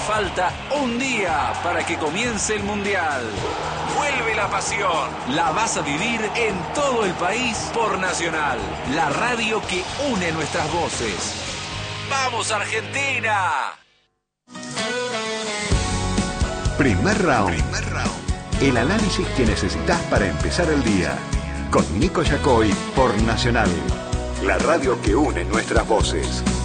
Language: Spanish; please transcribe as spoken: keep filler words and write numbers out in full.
Falta un día para que comience el Mundial. Vuelve la pasión. La vas a vivir en todo el país por Nacional, la radio que une nuestras voces. ¡Vamos, Argentina! Primer round. Primer round. El análisis que necesitas para empezar el día. Con Nico Yacoy por Nacional, la radio que une nuestras voces.